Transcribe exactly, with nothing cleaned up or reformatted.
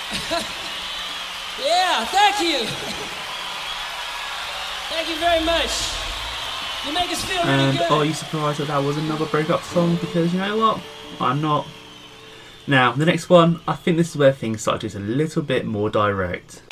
Yeah, thank you. Thank you very much. You make us feel really And good. are you surprised that that was another breakup song? Because you know what? I'm not. Now, the next one, I think this is where things start to get a little bit more direct.